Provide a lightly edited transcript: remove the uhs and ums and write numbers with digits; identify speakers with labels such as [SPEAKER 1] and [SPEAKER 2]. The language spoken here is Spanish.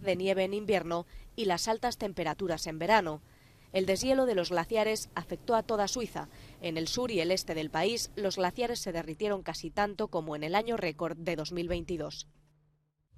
[SPEAKER 1] de nieve en invierno y las altas temperaturas en verano. El deshielo de los glaciares afectó a toda Suiza. En el sur y el este del país, los glaciares se derritieron casi tanto como en el año récord de 2022.